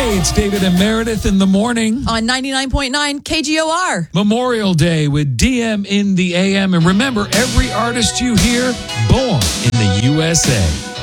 Hey, it's David and Meredith in the morning. On 99.9 KGOR. Memorial Day with DM in the AM. And remember, every artist you hear, born in the USA.